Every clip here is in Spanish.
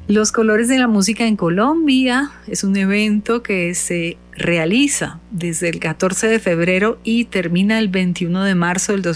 Los Colores de la Música en Colombia es un evento que se realiza desde el 14 de febrero y termina el 21 de marzo del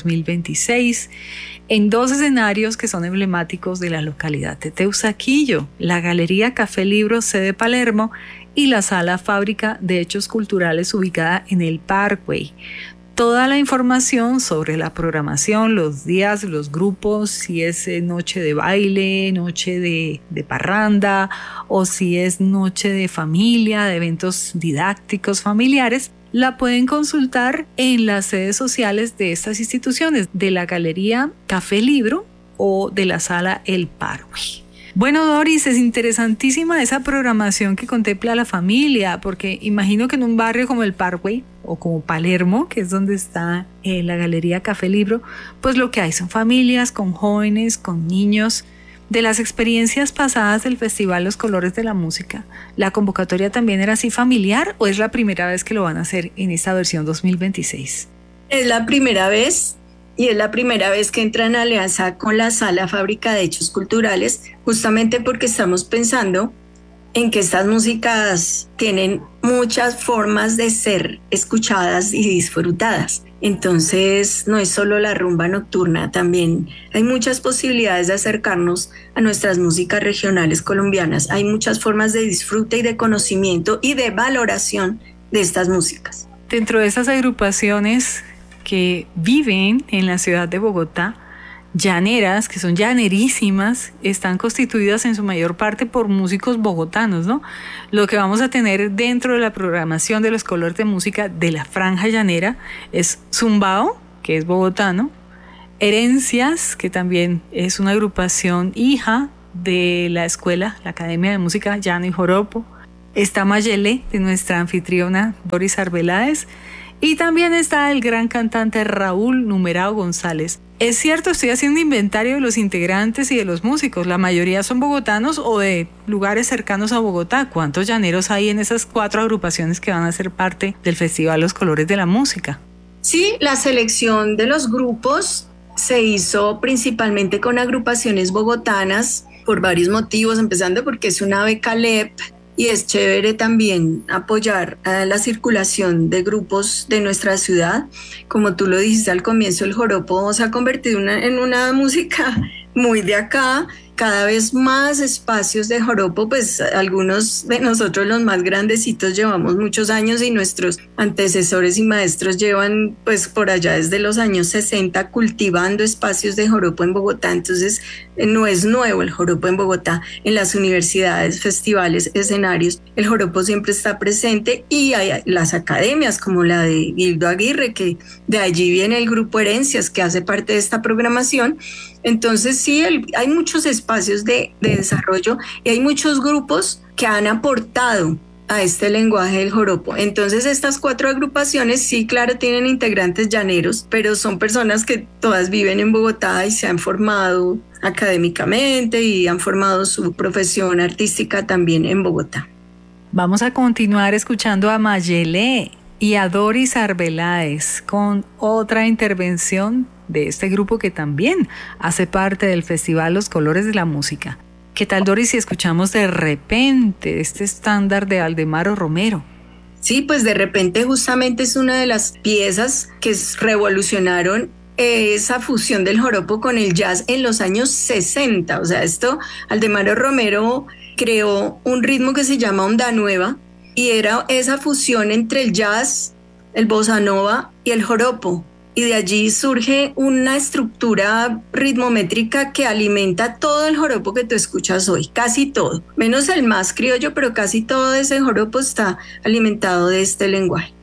2026 en dos escenarios que son emblemáticos de la localidad de Teusaquillo: la Galería Café Libro, sede Palermo, y la Sala Fábrica de Hechos Culturales ubicada en el Parkway. Toda la información sobre la programación, los días, los grupos, si es noche de baile, noche de parranda, o si es noche de familia, de eventos didácticos familiares, la pueden consultar en las sedes sociales de estas instituciones, de la Galería Café Libro o de la Sala El Parkway. Bueno, Doris, es interesantísima esa programación que contempla a la familia, porque imagino que en un barrio como el Parkway o como Palermo, que es donde está la Galería Café Libro, pues lo que hay son familias con jóvenes, con niños. De las experiencias pasadas del Festival Los Colores de la Música, ¿la convocatoria también era así familiar o es la primera vez que lo van a hacer en esta versión 2026? Es la primera vez. Y es la primera vez que entra en alianza con la Sala Fábrica de Hechos Culturales, justamente porque estamos pensando en que estas músicas tienen muchas formas de ser escuchadas y disfrutadas. Entonces, no es solo la rumba nocturna, también hay muchas posibilidades de acercarnos a nuestras músicas regionales colombianas. Hay muchas formas de disfrute y de conocimiento y de valoración de estas músicas. Dentro de esas agrupaciones que viven en la ciudad de Bogotá, llaneras, que son llanerísimas, están constituidas en su mayor parte por músicos bogotanos, ¿no? Lo que vamos a tener dentro de la programación de los Colores de Música de la Franja Llanera es Zumbao, que es bogotano, Herencias, que también es una agrupación hija de la escuela, la Academia de Música Llano y Joropo, está Mayele, de nuestra anfitriona Doris Arbeláez, y también está el gran cantante Raúl Numerado González. Es cierto, estoy haciendo un inventario de los integrantes y de los músicos. La mayoría son bogotanos o de lugares cercanos a Bogotá. ¿Cuántos llaneros hay en esas 4 agrupaciones que van a ser parte del Festival Los Colores de la Música? Sí, la selección de los grupos se hizo principalmente con agrupaciones bogotanas por varios motivos, empezando porque es una beca LEP, y es chévere también apoyar a la circulación de grupos de nuestra ciudad. Como tú lo dijiste al comienzo, el joropo se ha convertido en una música muy de acá. Cada vez más espacios de joropo, pues algunos de nosotros los más grandecitos llevamos muchos años y nuestros antecesores y maestros llevan pues por allá desde los años 60 cultivando espacios de joropo en Bogotá. Entonces no es nuevo el joropo en Bogotá. En las universidades, festivales, escenarios, el joropo siempre está presente, y hay las academias como la de Gildo Aguirre, que de allí viene el grupo Herencias, que hace parte de esta programación. Entonces sí, hay muchos espacios de desarrollo y hay muchos grupos que han aportado a este lenguaje del joropo. Entonces estas 4 agrupaciones sí, claro, tienen integrantes llaneros, pero son personas que todas viven en Bogotá y se han formado académicamente y han formado su profesión artística también en Bogotá. Vamos a continuar escuchando a Mayele y a Doris Arbeláez con otra intervención de este grupo que también hace parte del Festival Los Colores de la Música. ¿Qué tal, Doris, si escuchamos De Repente, este estándar de Aldemaro Romero? Sí, pues De Repente justamente es una de las piezas que revolucionaron esa fusión del joropo con el jazz en los años 60. O sea, Aldemaro Romero creó un ritmo que se llama onda nueva, y era esa fusión entre el jazz, el bossa nova y el joropo. Y de allí surge una estructura ritmométrica que alimenta todo el joropo que tú escuchas hoy, casi todo, menos el más criollo, pero casi todo ese joropo está alimentado de este lenguaje.